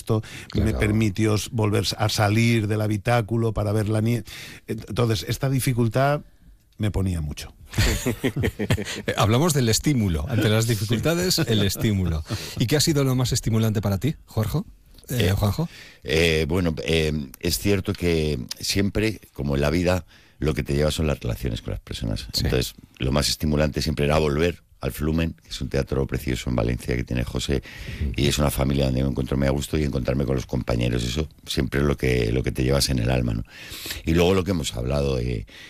esto, me permitió volver a salir del habitáculo para ver la nieve. Entonces, esta dificultad me ponía mucho. Hablamos del estímulo. Ante las dificultades, el estímulo. ¿Y qué ha sido lo más estimulante para ti, Juanjo? Es cierto que siempre, como en la vida, lo que te lleva son las relaciones con las personas. Sí. Entonces, lo más estimulante siempre era volver al Flumen, que es un teatro precioso en Valencia que tiene José, y es una familia donde me encuentro muy a gusto, y encontrarme con los compañeros, eso siempre es lo que te llevas en el alma, ¿no? Y luego lo que hemos hablado,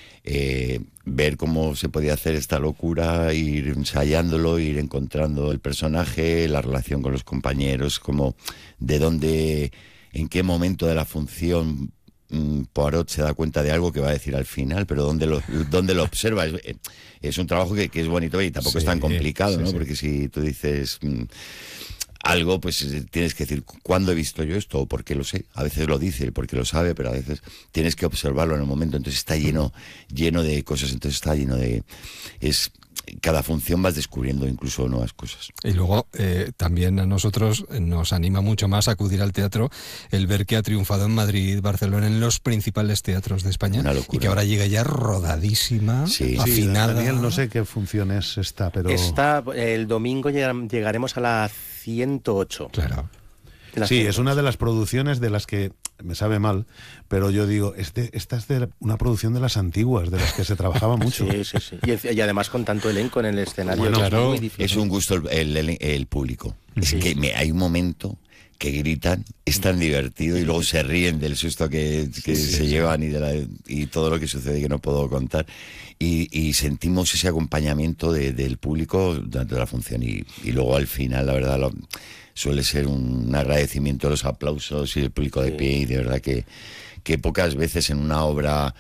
ver cómo se podía hacer esta locura, ir ensayándolo, ir encontrando el personaje, la relación con los compañeros, como de dónde, en qué momento de la función Poirot se da cuenta de algo que va a decir al final, pero dónde lo observa. Es un trabajo que es bonito y tampoco es tan complicado, ¿no? Porque si tú dices algo, pues tienes que decir, ¿cuándo he visto yo esto? O ¿por qué lo sé? A veces lo dice porque lo sabe, pero a veces tienes que observarlo en el momento. Entonces está lleno de cosas, entonces está lleno de... Cada función vas descubriendo incluso nuevas cosas. Y luego también a nosotros nos anima mucho más acudir al teatro el ver que ha triunfado en Madrid, Barcelona, en los principales teatros de España, y que ahora llega ya rodadísima, afinada. Daniel, no sé qué función es esta, pero... El domingo llegaremos a la 108. Claro. Sí, es una de las producciones de las que me sabe mal, pero yo digo, esta es de una producción de las antiguas, de las que se trabajaba mucho. Sí. Y además con tanto elenco en el escenario. Bueno, claro, es un gusto el público. Es que hay un momento que gritan, es tan divertido, y luego se ríen del susto que se llevan y todo lo que sucede que no puedo contar. Y sentimos ese acompañamiento del público durante la función, y luego al final, la verdad, suele ser un agradecimiento a los aplausos y el público de pie, y de verdad que pocas veces en una obra,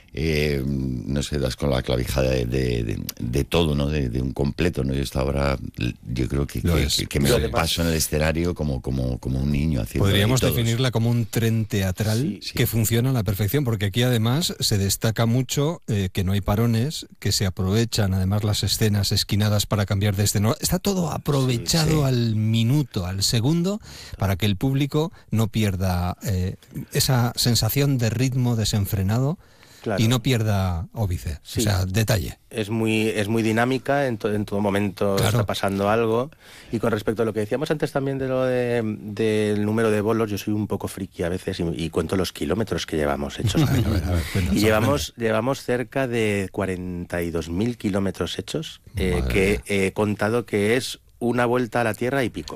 no sé, das con la clavija de todo, ¿no? De un completo, ¿no? Y esta obra, yo creo que me lo paso en el escenario como un niño haciendo. Podríamos definirla como un tren teatral que funciona a la perfección, porque aquí además se destaca mucho que no hay parones, que se aprovechan además las escenas esquinadas para cambiar de escena. Está todo aprovechado al minuto, al segundo, para que el público no pierda esa sensación de ritmo desenfrenado. Claro. Y no pierda óbice, o sea, detalle. Es muy dinámica, en todo momento está pasando algo. Y con respecto a lo que decíamos antes también de lo del número de bolos, yo soy un poco friki a veces y cuento los kilómetros que llevamos hechos. A ver, y llevamos cerca de 42.000 kilómetros hechos, que he contado que es una vuelta a la Tierra y pico.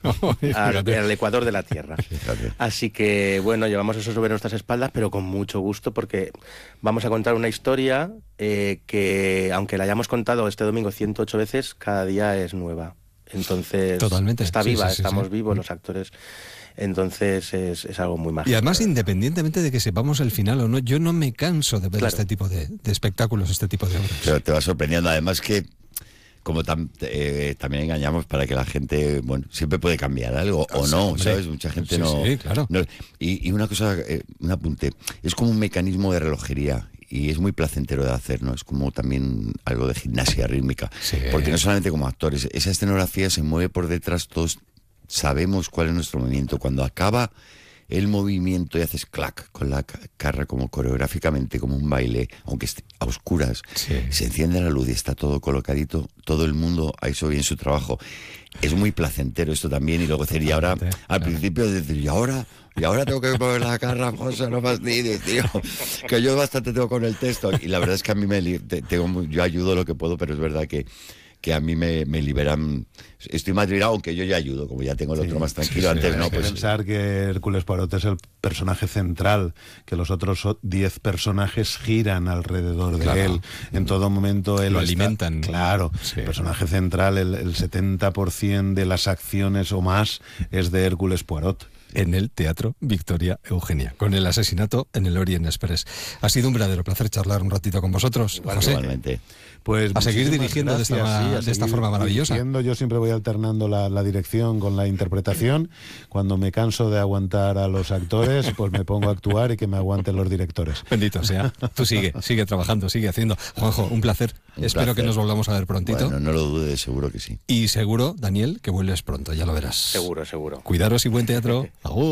al ecuador de la Tierra. Así que, bueno, llevamos eso sobre nuestras espaldas, pero con mucho gusto, porque vamos a contar una historia que, aunque la hayamos contado este domingo 108 veces, cada día es nueva. Entonces, totalmente. Está viva, estamos vivos los actores. Entonces es algo muy mágico. Y además, independientemente de que sepamos el final o no, yo no me canso de ver este tipo de espectáculos, este tipo de obras. Pero te va sorprendiendo, además que como también engañamos para que la gente, bueno, siempre puede cambiar algo o no, hombre, ¿sabes? Mucha gente no... Claro. No, y una cosa, un apunte, es como un mecanismo de relojería y es muy placentero de hacer, ¿no? Es como también algo de gimnasia rítmica, porque no solamente como actores, esa escenografía se mueve por detrás, todos sabemos cuál es nuestro movimiento. Cuando acaba el movimiento y haces clac con la cara, como coreográficamente, como un baile, aunque esté a oscuras, se enciende la luz y está todo colocadito, todo el mundo ha hecho bien su trabajo. Es muy placentero esto también, y luego decir, y ahora, al principio decir, y ahora tengo que poner la cara, José, no fastidies, tío, que yo bastante tengo con el texto, y la verdad es que a mí yo ayudo lo que puedo, pero es verdad que a mí me liberan. Estoy más liberado, aunque yo ya ayudo, como ya tengo el otro más tranquilo. Antes no, pues pensar que Hércules Poirot es el personaje central, que los otros 10 personajes giran alrededor de él. En todo momento él lo alimentan. Claro, el personaje central, el 70% de las acciones o más es de Hércules Poirot. En el Teatro Victoria Eugenia, con el asesinato en el Orient Express. Ha sido un verdadero placer charlar un ratito con vosotros, José. Igualmente. Pues a seguir dirigiendo de esta forma maravillosa. Yo siempre voy alternando la dirección con la interpretación. Cuando me canso de aguantar a los actores, pues me pongo a actuar y que me aguanten los directores. Bendito sea. Tú sigue trabajando, sigue haciendo. Juanjo, un placer. Espero que nos volvamos a ver prontito. Bueno, no lo dudes, seguro que sí. Y seguro, Daniel, que vuelves pronto, ya lo verás. Seguro. Cuidaros y buen teatro. Agur.